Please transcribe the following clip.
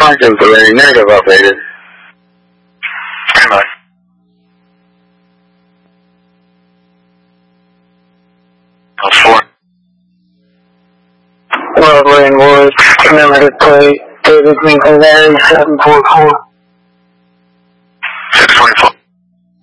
Franklin for landing negative updated. Stand by. +4. World Rainbow, commemorative plate, David Lincoln Larry 744. 624.